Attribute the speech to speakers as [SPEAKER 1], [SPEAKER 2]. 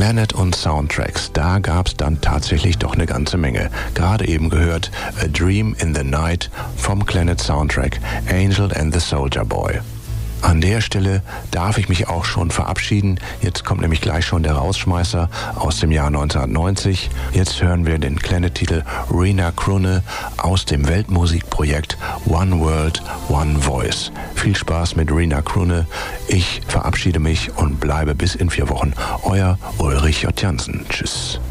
[SPEAKER 1] Clannad und Soundtracks, da gab's dann tatsächlich doch eine ganze Menge. Gerade eben gehört A Dream in the Night vom Clannad Soundtrack Angel and the Soldier Boy. An der Stelle darf ich mich auch schon verabschieden. Jetzt kommt nämlich gleich schon der Rausschmeißer aus dem Jahr 1990. Jetzt hören wir den Clannad-Titel Rena Krune aus dem Weltmusikprojekt One World, One Voice. Viel Spaß mit Rena Krune. Ich verabschiede mich und bleibe bis in 4 Wochen. Euer Ulrich J. Jansen. Tschüss.